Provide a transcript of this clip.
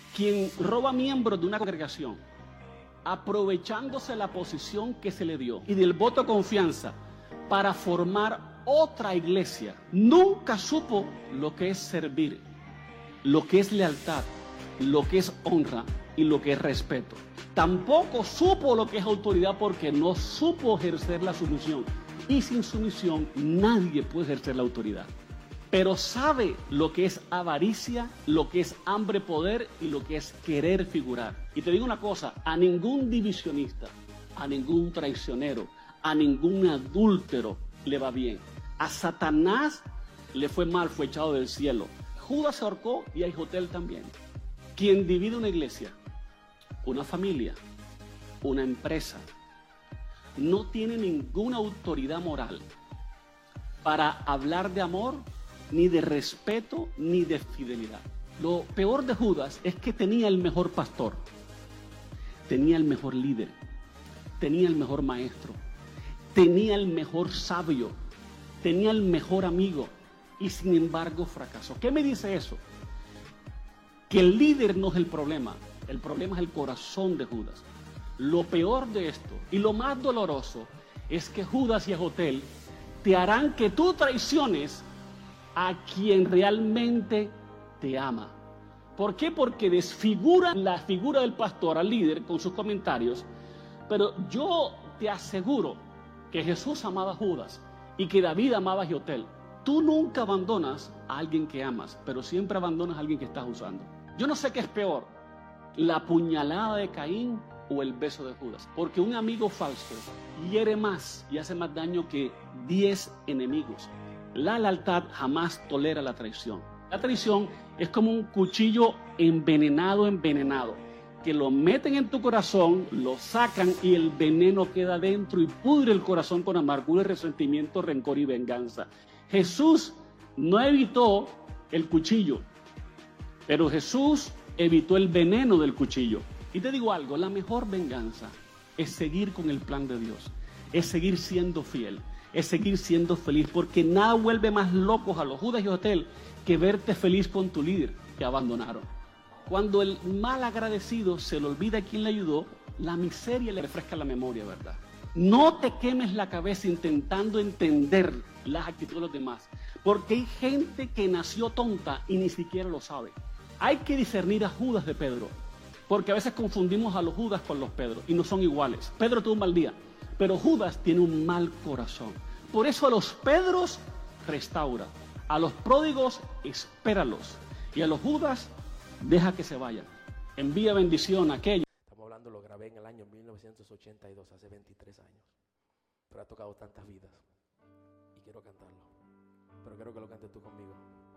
Quien roba miembros de una congregación, aprovechándose la posición que se le dio y del voto de confianza para formar otra iglesia, nunca supo lo que es servir, lo que es lealtad, lo que es honra y lo que es respeto. Tampoco supo lo que es autoridad porque no supo ejercer la sumisión. Y sin sumisión nadie puede ejercer la autoridad. Pero sabe lo que es avaricia, lo que es hambre poder y lo que es querer figurar. Y te digo una cosa, a ningún divisionista, a ningún traicionero, a ningún adúltero le va bien. A Satanás le fue mal, fue echado del cielo. Judas se ahorcó y Aristotel también. Quien divide una iglesia, una familia, una empresa, no tiene ninguna autoridad moral para hablar de amor, ni de respeto, ni de fidelidad. Lo peor de Judas es que tenía el mejor pastor, tenía el mejor líder, tenía el mejor maestro, tenía el mejor sabio, tenía el mejor amigo y sin embargo fracasó. ¿Qué me dice eso? Que el líder no es el problema es el corazón de Judas. Lo peor de esto y lo más doloroso es que Judas y Aristotel te harán que tú traiciones a quien realmente te ama. ¿Por qué? Porque desfiguran la figura del pastor, al líder, con sus comentarios. Pero yo te aseguro que Jesús amaba a Judas y que David amaba a Aristotel. Tú nunca abandonas a alguien que amas, pero siempre abandonas a alguien que estás usando. Yo no sé qué es peor, la puñalada de Caín o el beso de Judas. Porque un amigo falso hiere más y hace más daño que 10 enemigos. La lealtad jamás tolera la traición. La traición es como un cuchillo envenenado, que lo meten en tu corazón, lo sacan y el veneno queda dentro y pudre el corazón con amargura, resentimiento, rencor y venganza. Jesús no evitó el cuchillo, pero Jesús evitó el veneno del cuchillo. Y te digo algo, la mejor venganza es seguir con el plan de Dios, es seguir siendo fiel, es seguir siendo feliz, porque nada vuelve más locos a los Judas y Aristotel que verte feliz con tu líder que abandonaron. Cuando el mal agradecido se le olvida a quien le ayudó, la miseria le refresca la memoria, ¿verdad? No te quemes la cabeza intentando entender las actitudes de los demás, porque hay gente que nació tonta y ni siquiera lo sabe. Hay que discernir a Judas de Pedro, porque a veces confundimos a los Judas con los Pedros y no son iguales. Pedro tuvo un mal día, pero Judas tiene un mal corazón. Por eso a los Pedros restaura, a los pródigos espéralos y a los Judas deja que se vayan. Envía bendición a aquellos. Estamos hablando, lo grabé en el año 1982, hace 23 años. Pero ha tocado tantas vidas y quiero cantarlo. Pero quiero que lo cantes tú conmigo.